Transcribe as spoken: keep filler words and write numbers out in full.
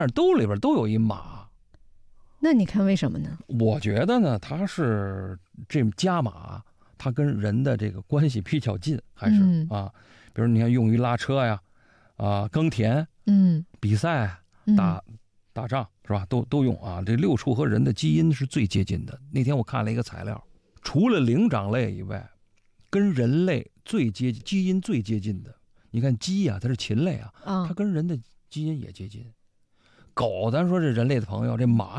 兜里边都有一马。 那你看为什么呢？ 我觉得呢，它是这家马，它跟人的这个关系比较近，还是、 嗯、 啊，比如你看用于拉车呀，啊耕田， 嗯， 比赛打、嗯、打仗是吧？都都用啊。这六畜和人的基因是最接近的。那天我看了一个材料，除了灵长类以外，跟人类最接基因最接近的，你看鸡呀、啊，它是禽类啊， 哦、 它跟人的基因也接近。狗，咱说这人类的朋友，这马